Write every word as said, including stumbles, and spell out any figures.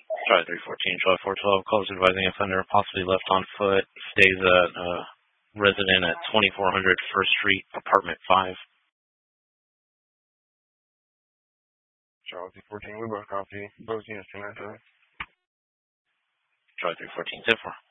Charlie three fourteen, Charlie four twelve, calls advising offender possibly left on foot, stays at uh, resident at twenty-four hundred First Street, apartment five. Charlie three fourteen, we both copy. Both units connected. Charlie three fourteen, zip four.